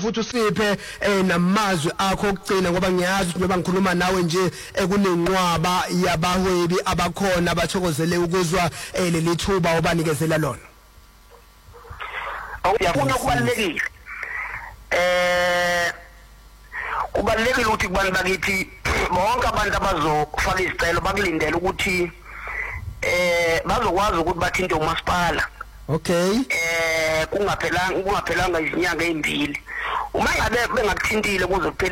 futhi usiphe namazwi akho okugcina ngoba ngiyazi ukuthi noma ngikhuluma nawe nje kunenqwaba yabahwebi abakhona abathokozele ukuzwa leli thuba obanikezela lona. Awuyafuna kubalekile. Kubalekile ukuthi kubantu bakithi bonke abantu abazofaka isicelo bakulindele ukuthi bazokwazi ukuthi bathinte umasipala. Okay. Kungaphelanga izinyanga ezimbili. Uma ngabe bengakuthintile kuze kuphela